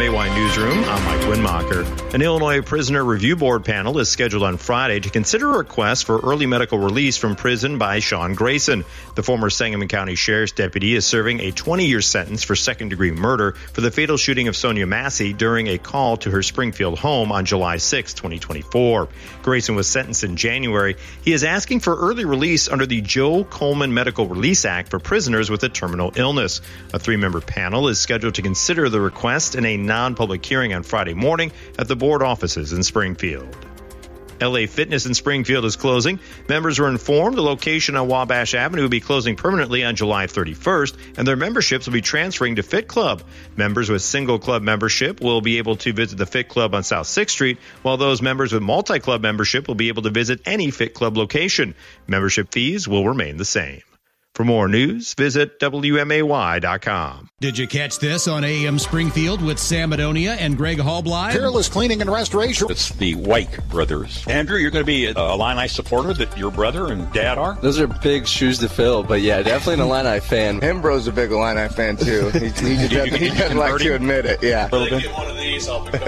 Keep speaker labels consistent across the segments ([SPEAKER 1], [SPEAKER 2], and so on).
[SPEAKER 1] WMAY Newsroom, I'm Mike Winmacher. An Illinois Prisoner Review Board panel is scheduled on Friday to consider a request for early medical release from prison by Sean Grayson. The former Sangamon County Sheriff's deputy is serving a 20-year sentence for second-degree murder for the fatal shooting of Sonia Massey during a call to her Springfield home on July 6, 2024. Grayson was sentenced in January. He is asking for early release under the Joe Coleman Medical Release Act for prisoners with a terminal illness. A three-member panel is scheduled to consider the request in a non-public hearing on Friday morning at the board offices in Springfield. LA Fitness in Springfield is closing. Members were informed the location on Wabash Avenue will be closing permanently on July 31st, and their memberships will be transferring to Fit Club. Members with single club membership will be able to visit the Fit Club on South 6th Street, while those members with multi-club membership will be able to visit any Fit Club location. Membership fees will remain the same. For more news, visit WMAY.com.
[SPEAKER 2] Did you catch this on AM Springfield with Sam Adonia and Greg Hallbly?
[SPEAKER 3] Peerless Cleaning and Restoration.
[SPEAKER 4] It's the White brothers. Andrew, you're going to be a Illini supporter that your brother and dad are?
[SPEAKER 5] Those are big shoes to fill, but yeah, definitely an Illini fan.
[SPEAKER 6] Hembro's a big Illini fan, too. He doesn't like to admit it, yeah.
[SPEAKER 4] If they get one of these, I'll be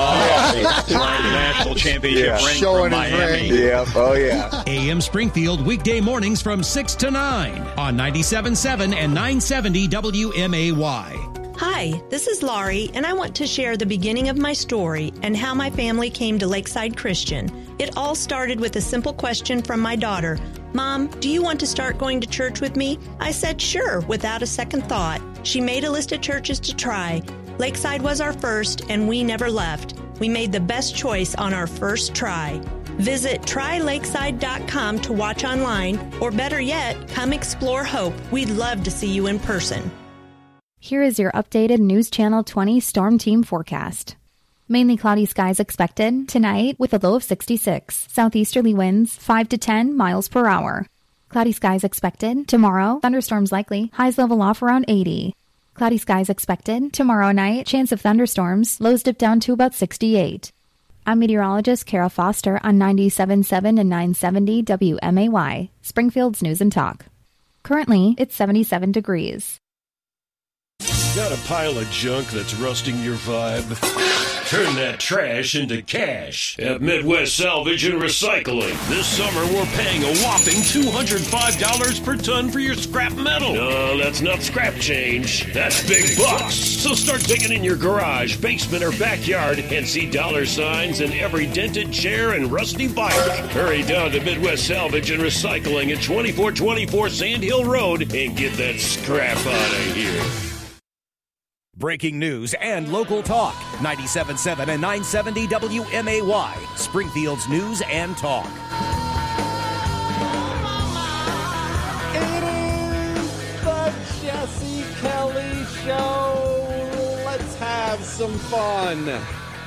[SPEAKER 4] the national championship ring
[SPEAKER 6] showing
[SPEAKER 4] from Miami.
[SPEAKER 6] Yeah, oh yeah.
[SPEAKER 2] AM Springfield, weekday mornings from 6 to 9 on 97.7 and 970 WMAY.
[SPEAKER 7] Hi, this is Laurie, and I want to share the beginning of my story and how my family came to Lakeside Christian. It all started with a simple question from my daughter. Mom, do you want to start going to church with me? I said sure, without a second thought. She made a list of churches to try. Lakeside was our first, and we never left. We made the best choice on our first try. Visit trylakeside.com to watch online, or better yet, come explore Hope. We'd love to see you in person.
[SPEAKER 8] Here is your updated News Channel 20 Storm Team forecast. Mainly cloudy skies expected tonight with a low of 66. Southeasterly winds 5 to 10 miles per hour. Cloudy skies expected tomorrow. Thunderstorms likely. Highs level off around 80. Cloudy skies expected tomorrow night. Chance of thunderstorms. Lows dip down to about 68. I'm meteorologist Kara Foster on 97.7 and 970 WMAY, Springfield's News and Talk. Currently, it's 77 degrees.
[SPEAKER 9] Got a pile of junk that's rusting your vibe? Turn that trash into cash at Midwest Salvage and Recycling. This summer, we're paying a whopping $205 per ton for your scrap metal. No, that's not scrap change. That's big bucks. So start digging in your garage, basement, or backyard and see dollar signs in every dented chair and rusty bike. Hurry down to Midwest Salvage and Recycling at 2424 Sand Hill Road and get that scrap out of here.
[SPEAKER 10] Breaking news and local talk. 97.7 and 970 WMAY. Springfield's News and Talk.
[SPEAKER 11] It is the Jesse Kelly Show. Let's have some fun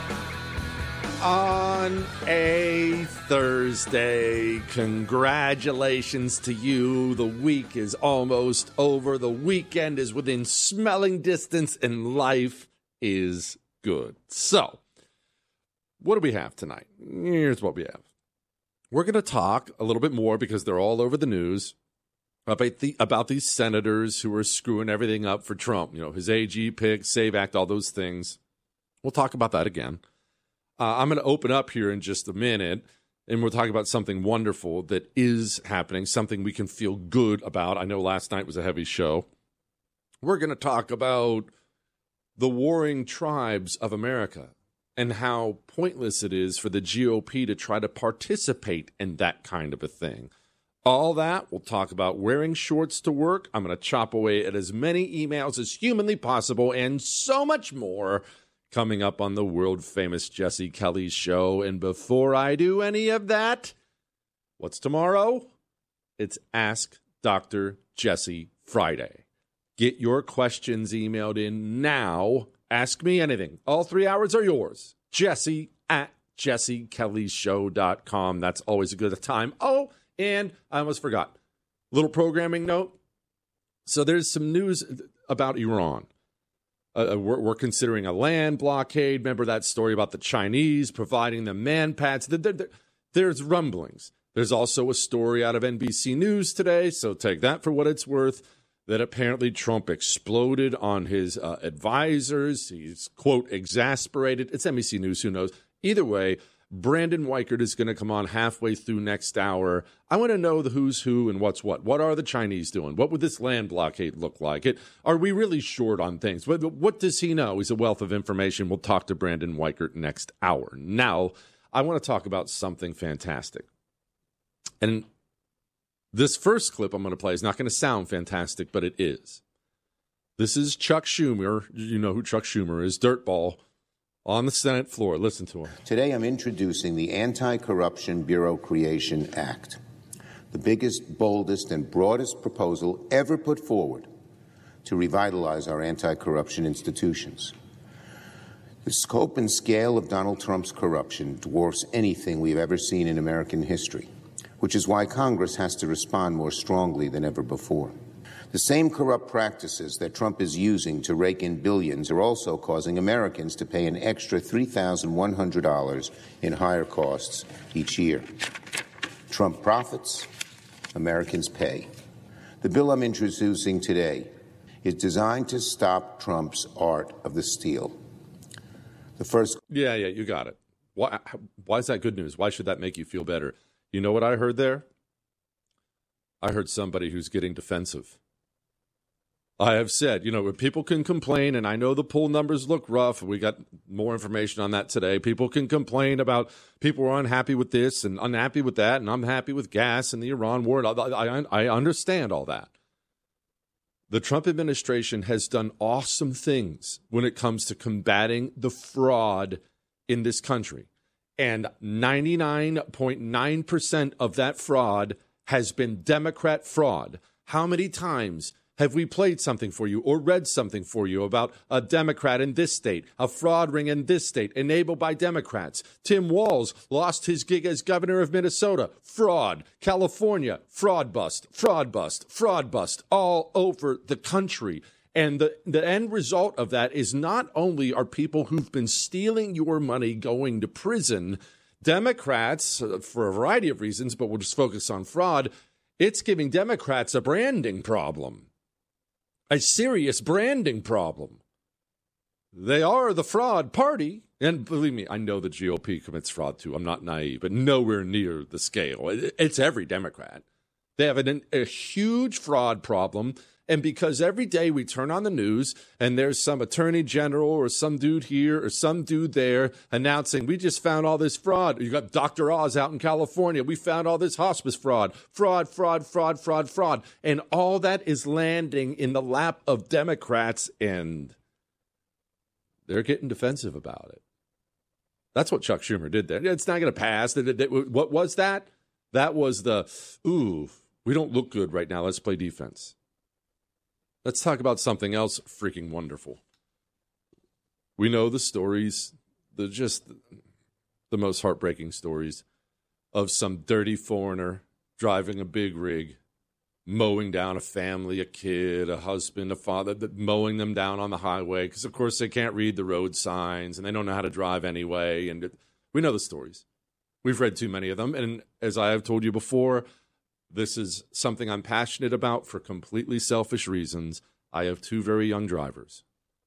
[SPEAKER 11] on a Thursday. Congratulations to you. The week is almost over. The weekend is within smelling distance, and life is good. So, what do we have tonight? Here's what we have. We're going to talk a little bit more, because they're all over the news, about these senators who are screwing everything up for Trump. You know, his AG pick, SAVE Act, all those things. We'll talk about that again. I'm going to open up here in just a minute, and we'll talk about something wonderful that is happening, something we can feel good about. I know last night was a heavy show. We're going to talk about the warring tribes of America and how pointless it is for the GOP to try to participate in that kind of a thing. All that, we'll talk about wearing shorts to work. I'm going to chop away at as many emails as humanly possible, and so much more coming up on the world-famous Jesse Kelly Show. And before I do any of that, what's tomorrow? It's Ask Dr. Jesse Friday. Get your questions emailed in now. Ask me anything. All 3 hours are yours. Jesse at jessekellyshow.com. That's always a good time. Oh, and I almost forgot. Little programming note. So there's some news about Iran. We're considering a land blockade. Remember that story about the Chinese providing the man-pads? There's rumblings. There's also a story out of NBC News today, so take that for what it's worth, that apparently Trump exploded on his advisors. He's, quote, exasperated. It's NBC News, who knows? Either way, Brandon Weichert is going to come on halfway through next hour. I want to know the who's who and what's what. What are the Chinese doing? What would this land blockade look like? Are we really short on things? What does he know? He's a wealth of information. We'll talk to Brandon Weichert next hour. Now, I want to talk about something fantastic. And this first clip I'm going to play is not going to sound fantastic, but it is. This is Chuck Schumer. You know who Chuck Schumer is, dirtball, on the Senate floor. Listen to him.
[SPEAKER 3] Today I'm introducing the Anti-Corruption Bureau Creation Act, the biggest, boldest, and broadest proposal ever put forward to revitalize our anti-corruption institutions. The scope and scale of Donald Trump's corruption dwarfs anything we've ever seen in American history, which is why Congress has to respond more strongly than ever before. The same corrupt practices that Trump is using to rake in billions are also causing Americans to pay an extra $3,100 in higher costs each year. Trump profits, Americans pay. The bill I'm introducing today is designed to stop Trump's art of the steal. The first...
[SPEAKER 11] Yeah, you got it. Why is that good news? Why should that make you feel better? You know what I heard there? I heard somebody who's getting defensive. I have said, people can complain, and I know the poll numbers look rough. We got more information on that today. People can complain about people are unhappy with this and unhappy with that, and I'm happy with gas and the Iran war. I understand all that. The Trump administration has done awesome things when it comes to combating the fraud in this country. And 99.9% of that fraud has been Democrat fraud. How many times have we played something for you or read something for you about a Democrat in this state, a fraud ring in this state, enabled by Democrats? Tim Walz lost his gig as governor of Minnesota. Fraud. California, fraud bust, fraud bust, fraud bust, all over the country. And the end result of that is not only are people who've been stealing your money going to prison, Democrats, for a variety of reasons, but we'll just focus on fraud, it's giving Democrats a branding problem. A serious branding problem. They are the fraud party. And believe me, I know the GOP commits fraud too. I'm not naive, but nowhere near the scale. It's every Democrat. They have a huge fraud problem. And because every day we turn on the news and there's some attorney general or some dude here or some dude there announcing, we just found all this fraud. You got Dr. Oz out in California. We found all this hospice fraud. Fraud. And all that is landing in the lap of Democrats, and they're getting defensive about it. That's what Chuck Schumer did there. It's not going to pass. What was that? That was we don't look good right now. Let's play defense. Let's talk about something else freaking wonderful. We know the stories, the most heartbreaking stories of some dirty foreigner driving a big rig, mowing down a family, a kid, a husband, a father, mowing them down on the highway because, of course, they can't read the road signs and they don't know how to drive anyway. And we know the stories. We've read too many of them. And as I have told you before, this is something I'm passionate about for completely selfish reasons. I have two very young drivers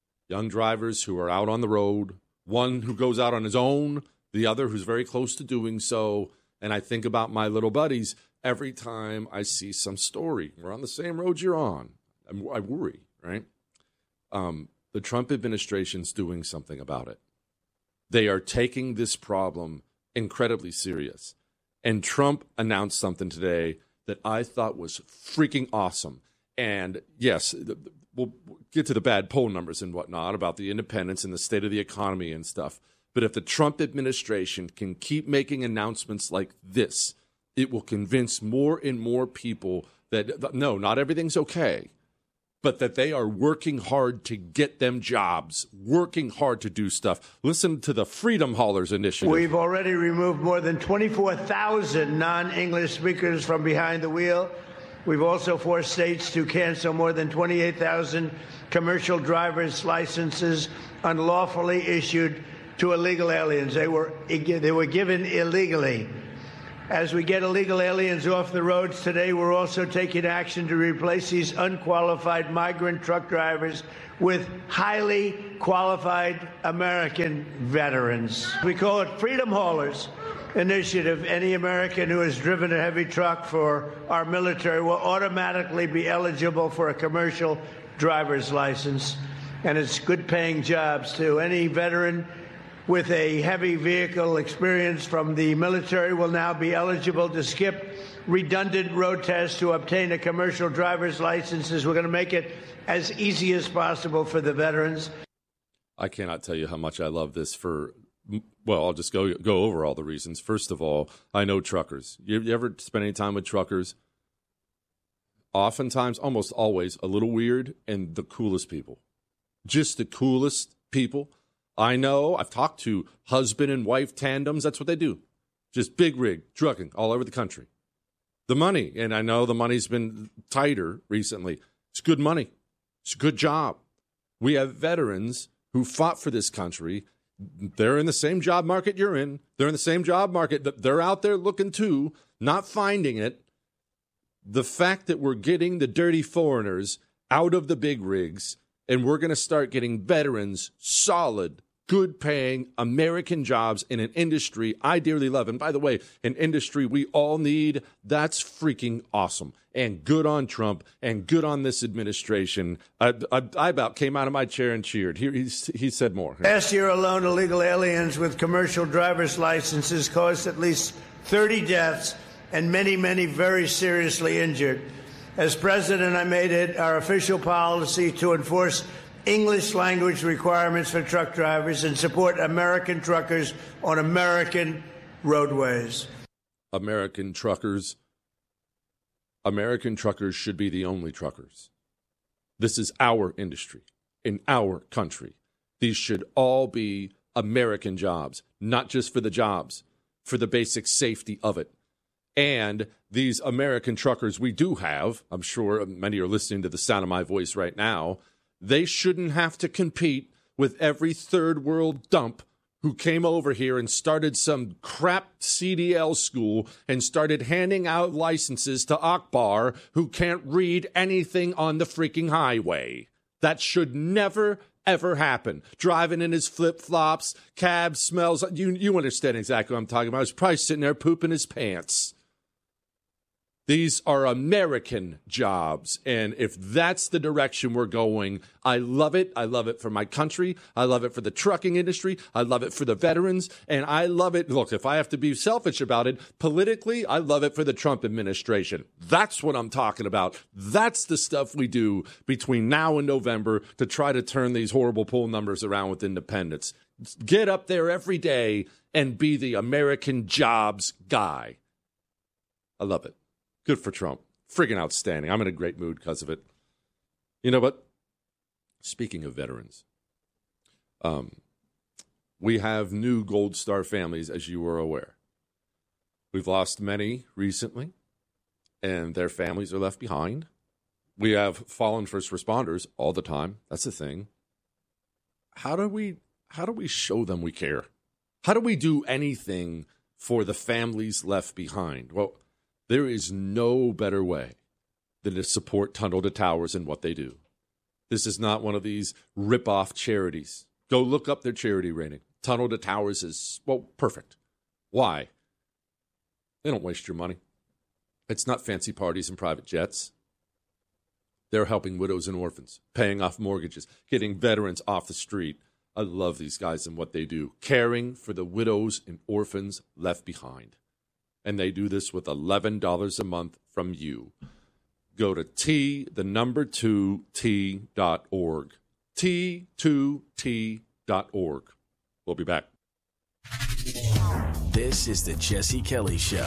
[SPEAKER 11] who are out on the road, one who goes out on his own, the other who's very close to doing so. And I think about my little buddies every time I see some story. We're on the same road you're on. I worry, right? The Trump administration's doing something about it. They are taking this problem incredibly serious. And Trump announced something today that I thought was freaking awesome. And yes, we'll get to the bad poll numbers and whatnot about the independents and the state of the economy and stuff. But if the Trump administration can keep making announcements like this, it will convince more and more people that, no, not everything's okay, but that they are working hard to get them jobs, working hard to do stuff. Listen to the Freedom Haulers Initiative.
[SPEAKER 12] We've already removed more than 24,000 non-English speakers from behind the wheel. We've also forced states to cancel more than 28,000 commercial driver's licenses unlawfully issued to illegal aliens. They were given illegally. As we get illegal aliens off the roads today, we're also taking action to replace these unqualified migrant truck drivers with highly qualified American veterans. We call it Freedom Haulers Initiative. Any American who has driven a heavy truck for our military will automatically be eligible for a commercial driver's license. And it's good-paying jobs, too. Any veteran with a heavy vehicle experience from the military will now be eligible to skip redundant road tests to obtain a commercial driver's license. We're going to make it as easy as possible for the veterans.
[SPEAKER 11] I cannot tell you how much I love this for, well, I'll just go over all the reasons. First of all, I know truckers. You ever spend any time with truckers? Oftentimes, almost always, a little weird and the coolest people. Just the coolest people. I know, I've talked to husband and wife tandems. That's what they do. Just big rig trucking all over the country. The money, and I know the money's been tighter recently. It's good money. It's a good job. We have veterans who fought for this country. They're in the same job market you're in. They're in the same job market. They're out there looking too, not finding it. The fact that we're getting the dirty foreigners out of the big rigs, and we're going to start getting veterans, solid, good-paying American jobs in an industry I dearly love. And by the way, an industry we all need, that's freaking awesome. And good on Trump, and good on this administration. I about came out of my chair and cheered. He said more.
[SPEAKER 12] Last year alone, illegal aliens with commercial driver's licenses caused at least 30 deaths and many, many very seriously injured. As president, I made it our official policy to enforce English language requirements for truck drivers and support American truckers on American roadways.
[SPEAKER 11] American truckers should be the only truckers. This is our industry in our country. These should all be American jobs, not just for the jobs, for the basic safety of it. And these American truckers we do have, I'm sure many are listening to the sound of my voice right now, they shouldn't have to compete with every third world dump who came over here and started some crap CDL school and started handing out licenses to Akbar who can't read anything on the freaking highway. That should never, ever happen. Driving in his flip-flops, cab smells. You understand exactly what I'm talking about. He's probably sitting there pooping his pants. These are American jobs, and if that's the direction we're going, I love it. I love it for my country. I love it for the trucking industry. I love it for the veterans, and I love it. Look, if I have to be selfish about it, politically, I love it for the Trump administration. That's what I'm talking about. That's the stuff we do between now and November to try to turn these horrible poll numbers around with independents. Get up there every day and be the American jobs guy. I love it. Good for Trump. Friggin' outstanding. I'm in a great mood because of it. You know what? Speaking of veterans, we have new Gold Star families, as you are aware. We've lost many recently, and their families are left behind. We have fallen first responders all the time. That's the thing. How do we show them we care? How do we do anything for the families left behind? Well, there is no better way than to support Tunnel to Towers and what they do. This is not one of these rip-off charities. Go look up their charity rating. Tunnel to Towers is, well, perfect. Why? They don't waste your money. It's not fancy parties and private jets. They're helping widows and orphans, paying off mortgages, getting veterans off the street. I love these guys and what they do, caring for the widows and orphans left behind. And they do this with $11 a month from you. Go to T2T.org. T2T.org. We'll be back.
[SPEAKER 13] This is the Jesse Kelly Show.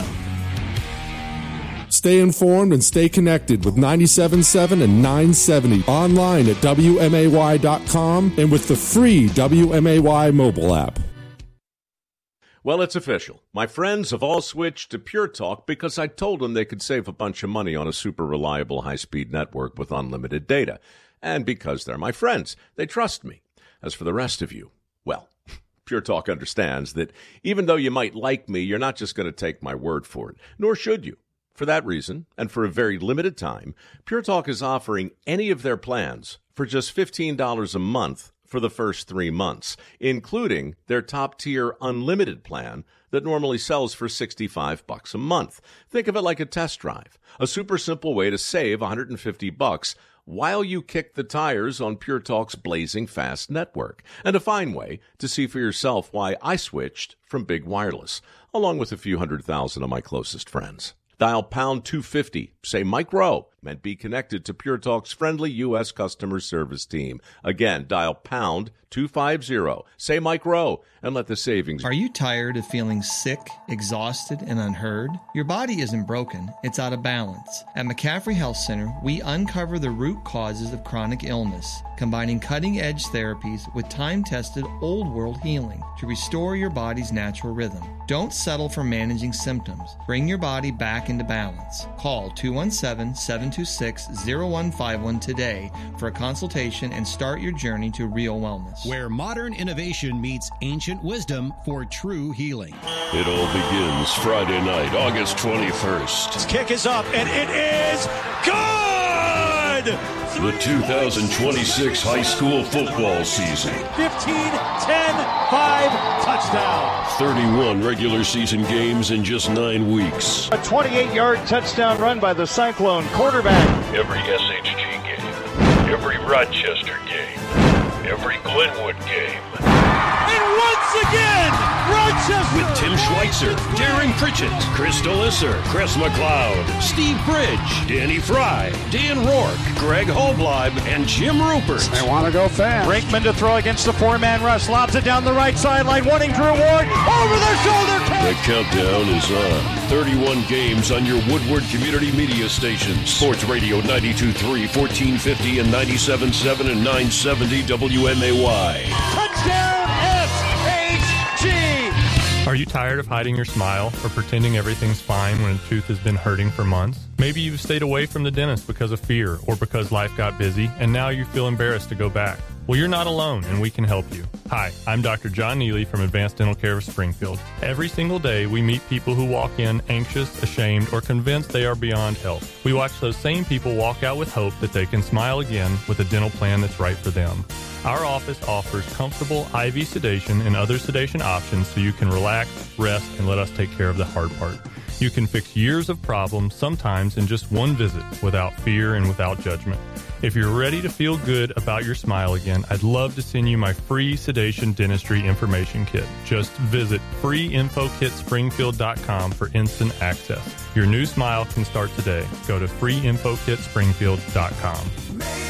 [SPEAKER 11] Stay informed and stay connected with 97.7 and 970 online at WMAY.com and with the free WMAY mobile app.
[SPEAKER 14] Well, it's official. My friends have all switched to Pure Talk because I told them they could save a bunch of money on a super reliable high-speed network with unlimited data. And because they're my friends, they trust me. As for the rest of you, well, Pure Talk understands that even though you might like me, you're not just going to take my word for it, nor should you. For that reason, and for a very limited time, Pure Talk is offering any of their plans for just $15 a month for the first 3 months, including their top-tier unlimited plan that normally sells for $65 a month. Think of it like a test drive, a super simple way to save $150 while you kick the tires on Pure Talk's blazing fast network, and a fine way to see for yourself why I switched from big wireless, along with a few 100,000 of my closest friends. Dial pound 250, say Mike Rowe, and be connected to Pure Talk's friendly U.S. customer service team. Again, dial pound 250, say Mike Rowe, and let the savings...
[SPEAKER 15] Are you tired of feeling sick, exhausted, and unheard? Your body isn't broken, it's out of balance. At McCaffrey Health Center, we uncover the root causes of chronic illness, combining cutting-edge therapies with time-tested old-world healing to restore your body's natural rhythm. Don't settle for managing symptoms. Bring your body back into balance. Call 217-726-0151 today for a consultation and start your journey to real wellness.
[SPEAKER 2] Where modern innovation meets ancient wisdom for true healing.
[SPEAKER 9] It all begins Friday night, August 21st.
[SPEAKER 16] This kick is up, and it is good!
[SPEAKER 9] The 2026 high school football season.
[SPEAKER 16] 15-10-5 touchdown.
[SPEAKER 9] 31 regular season games in just 9 weeks.
[SPEAKER 16] A 28-yard touchdown run by the Cyclone quarterback.
[SPEAKER 17] Every SHG game, every Rochester game, every Glenwood game.
[SPEAKER 16] And once again, Rochester!
[SPEAKER 9] With Tim Schweitzer, Darren Pritchett, Chris Delisser, Chris McLeod, Steve Bridge, Danny Fry, Dan Rourke, Greg Hobleib, and Jim Rupert.
[SPEAKER 16] They want to go fast. Brinkman to throw against the four-man rush. Lobs it down the right sideline, wanting Drew Ward. Over their shoulder catch.
[SPEAKER 9] The countdown is on. 31 games on your Woodward Community Media stations. Sports Radio 92.3, 1450, and 97.7 and 970 WMAY.
[SPEAKER 16] Touchdown SHG!
[SPEAKER 18] Are you tired of hiding your smile or pretending everything's fine when a tooth has been hurting for months? Maybe you've stayed away from the dentist because of fear or because life got busy and now you feel embarrassed to go back. Well, you're not alone, and we can help you. Hi, I'm Dr. John Neely from Advanced Dental Care of Springfield. Every single day, we meet people who walk in anxious, ashamed, or convinced they are beyond help. We watch those same people walk out with hope that they can smile again with a dental plan that's right for them. Our office offers comfortable IV sedation and other sedation options so you can relax, rest, and let us take care of the hard part. You can fix years of problems, sometimes in just one visit, without fear and without judgment. If you're ready to feel good about your smile again, I'd love to send you my free sedation dentistry information kit. Just visit freeinfokitspringfield.com for instant access. Your new smile can start today. Go to freeinfokitspringfield.com.